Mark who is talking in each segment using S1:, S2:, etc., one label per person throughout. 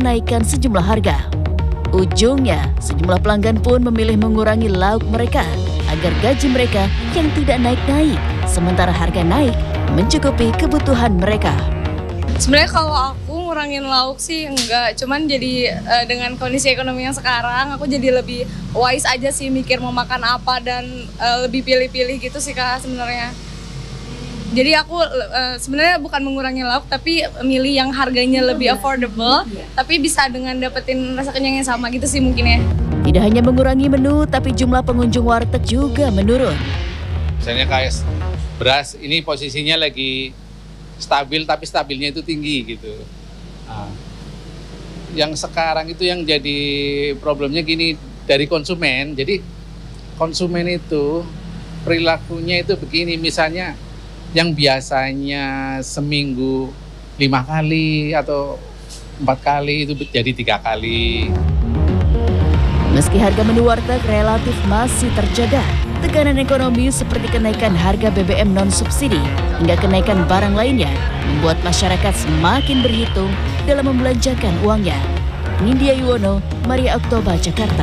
S1: menaikkan sejumlah harga. Ujungnya, sejumlah pelanggan pun memilih mengurangi lauk mereka agar gaji mereka yang tidak naik-naik, sementara harga naik mencukupi kebutuhan mereka.
S2: Sebenarnya kalau aku ngurangin lauk sih enggak, cuman jadi dengan kondisi ekonomi yang sekarang aku jadi lebih wise aja sih mikir mau makan apa dan lebih pilih-pilih gitu sih Kak sebenarnya. Jadi aku sebenarnya bukan mengurangi lauk tapi milih yang harganya lebih affordable tapi bisa dengan dapetin rasa kenyang yang sama gitu sih mungkin ya.
S1: Tidak hanya mengurangi menu tapi jumlah pengunjung warteg juga menurun.
S3: Misalnya kayak beras ini posisinya lagi stabil tapi stabilnya itu tinggi gitu. Nah, yang sekarang itu yang jadi problemnya gini dari konsumen. Jadi konsumen itu perilakunya itu begini, misalnya yang biasanya seminggu 5 kali atau 4 kali itu jadi 3 kali.
S1: Meski harga menu warteg relatif masih terjaga, tekanan ekonomi seperti kenaikan harga BBM non-subsidi hingga kenaikan barang lainnya membuat masyarakat semakin berhitung dalam membelanjakan uangnya. Nindya Yuwono, Maria Oktober, Jakarta.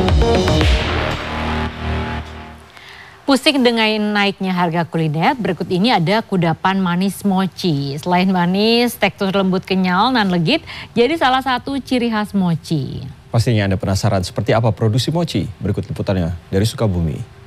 S4: Pusing dengan naiknya harga kuliner, berikut ini ada kudapan manis mochi. Selain manis, tekstur lembut kenyal dan legit jadi salah satu ciri khas mochi.
S5: Pastinya Anda penasaran seperti apa produksi mochi? Berikut liputannya dari Sukabumi.